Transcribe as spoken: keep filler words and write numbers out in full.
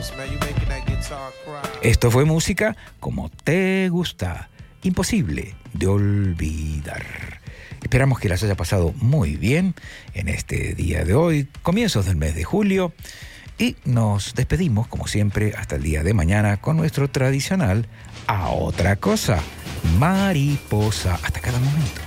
Esto fue música como te gusta, imposible de olvidar. Esperamos que las haya pasado muy bien en este día de hoy, comienzos del mes de julio, y nos despedimos, como siempre, hasta el día de mañana con nuestro tradicional A Otra Cosa, Mariposa. Hasta cada momento.